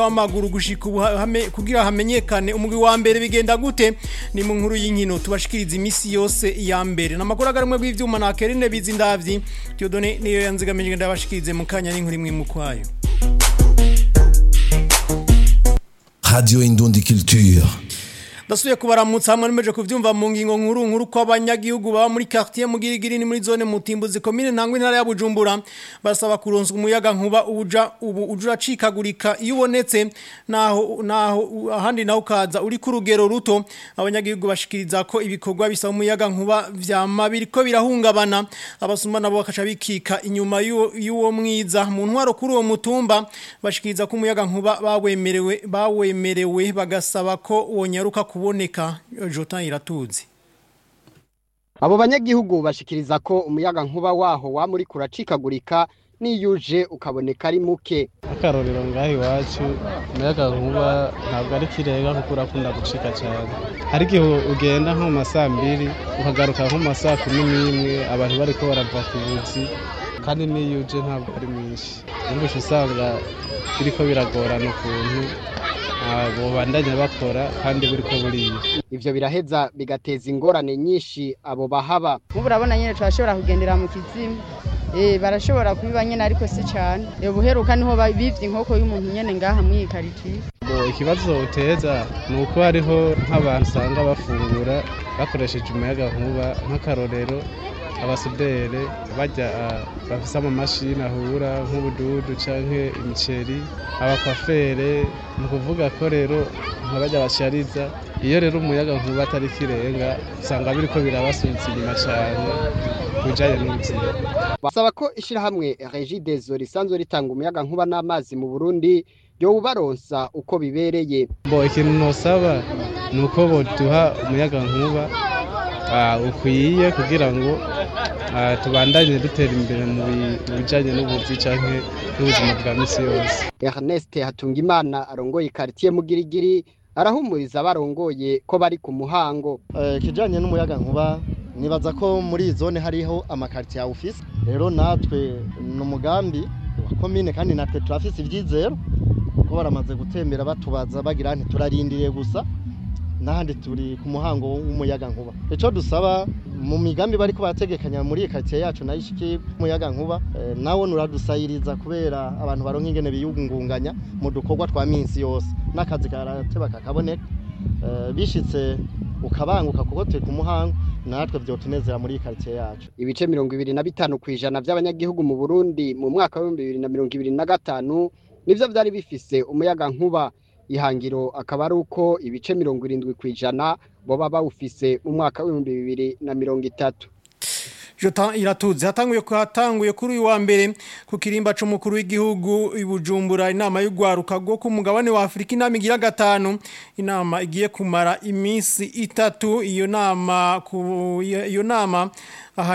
w'amaguru gushika ubu kugira hamenyekane umugwi wa mbere bigenda gute ni mu nkuru y'inkino tubashikiriza imisi yose ya mbere namakuru agarumwe bw'ivyuma na Kerine Bizindavyi Theodone niyo yanzigamije ndabashikirize mu kanya n'inkuru imwe mu kwayo Radio Indundi Culture. Dasuye kubaramutsa hamwe nimeje kuvyumva mu ngingo nkuru ko abanyagihugu baba muri quartier Mugirigiri ni muri zone Mutimbuzi commune Ntangwe ntara ya Bujumbura basaba kuronswa umuyaga nkuba uja cikagurika iyo ubonetse naho ahandi naho kaza uri ku rugero ruto abanyagihugu bashikiriza ko ibikorwa bisaba umuyaga nkuba vyama biriko birahungabana abasuma nabo bakaca bikika inyuma y'uwo mwiza mu ntwaro kuri uwo mutumba bashikiriza ko umuyaga nkuba bawemerewe bagasaba ko wonyaruka kuboneka Jotan Iratuzi. Abo banyagihugu bashikiriza ko umuyaga nkuba waho wa muri kuracikagurika niyuje ukaboneka ari muke. Akarorero ngahi wacu umuyaga nkuba ntabwo ari kirenga kuko urakunda gucika cyane. Hari igihe ugenda nko mu masaa 2 ukagaruka nko mu masaa 11 abantu bariko barava ku buzi kandi niyuje ntabwo ari mwinshi. Ndumva usanga biriko biragorana ukuntu bandanya bakora kandi buriko buriye ivyo biraheza bigateza ingorane nyinshi abo bahaba mubu urabona nyene twashobora kugendera mu kizimu barashobora kubiba nyene ariko si cyane buheruka niho bivye inkoko y'umuntu nyene ngaha muri karitiye ikibazo uteza nuko hariho nk'abantu usanga bafungura bakoresheje umuyaga nkuba nk'akarorero abasudere bajya bafise amamashini ahura nk'ubududu canke imiceri abakwafere mu kuvuga ko rero nk'abajya bashariza iyo rero umuyaga nkuba atari kirenga usanga biriko birabasubiza inyuma cane kujanye n'ubuzima basaba ko ishirahamwe Regideso risanzwe ritanga umuyaga nkuba n'amazi mu Burundi yo ubaronsa uko bibereye ikintu nosaba nuko boduha umuyaga nkuba ukwiye kugira ngo tubandanye dutera imbere mu bijanye n'ubuzi canke n'ubuzima bwa misi yose. Ernest Hatungimana arongoye quartier Mugirigiri arahumuriza abarongoye ko bari ku muhango. Kijanye n'umuyaga nkuba nibaza ko muri zone hariho amakartier office rero natwe n'umugambi wa commune kandi natwe turafise ivyizero ko baramaze gutembera batubaza bagira nti turarindiriye gusa nahandi turi ku muhango w'umuyaga nkuba eco dusaba mu migambi bari ko bategekanya muri quartier yacu nayishiki umuyaga nkuba nawo nuradusayiriza kubera abantu baronka ingene biyungunganya mu dukorwa twa minsi yose nakazi karateba kakaboneka bishitse ukabanguka kuko turi ku muhango natwe byotunezera muri quartier yacu ibice 25% by'abanyagihugu mu Burundi mu mwaka wa 2025 nivyo vyari bifise umuyaga nkuba ihangiro akaba ari uko ibice 70% boba bawufise mu mwaka wa 2030. Jotan Iratuzi hatanguye kuri uyu wa mbere ku kirimba c'umukuru w'igihugu ibujumbura inama y'ugwaruka go ku mugabane wa Afrika inama igira 5 inama igiye kumara iminsi 3 iyo nama